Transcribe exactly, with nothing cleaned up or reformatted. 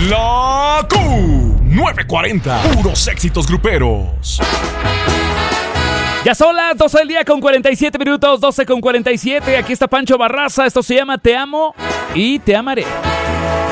La Q novecientos cuarenta, puros éxitos gruperos. Ya son las doce del día con cuarenta y siete minutos, doce con cuarenta y siete. Aquí está Pancho Barraza, esto se llama Te Amo y Te Amaré.